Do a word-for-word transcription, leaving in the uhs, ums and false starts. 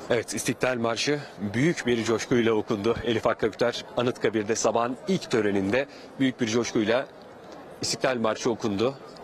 Evet, İstiklal Marşı büyük bir coşkuyla okundu. Elif Akkabüter Anıtkabir'de sabahın ilk töreninde büyük bir coşkuyla İstiklal Marşı okundu.